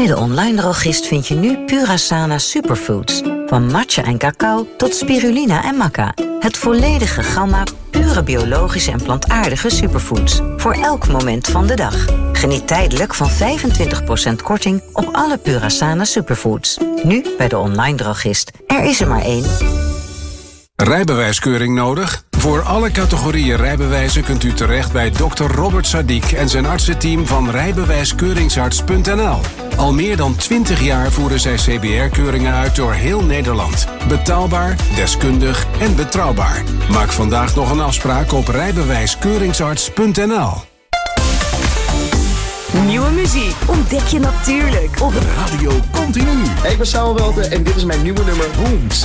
Bij de Online Drogist vind je nu Purasana Superfoods. Van matcha en cacao tot spirulina en maca. Het volledige gamma pure biologische en plantaardige superfoods. Voor elk moment van de dag. Geniet tijdelijk van 25% korting op alle Purasana Superfoods. Nu bij de Online Drogist. Er is er maar één. Rijbewijskeuring nodig? Voor alle categorieën rijbewijzen kunt u terecht bij Dr. Robert Sadiq en zijn artsenteam van rijbewijskeuringsarts.nl. Al meer dan 20 jaar voeren zij CBR-keuringen uit door heel Nederland. Betaalbaar, deskundig en betrouwbaar. Maak vandaag nog een afspraak op rijbewijskeuringsarts.nl. Nieuwe muziek ontdek je natuurlijk op Radio Continu. Hey, ik ben Samuel Welten en dit is mijn nieuwe nummer Boom.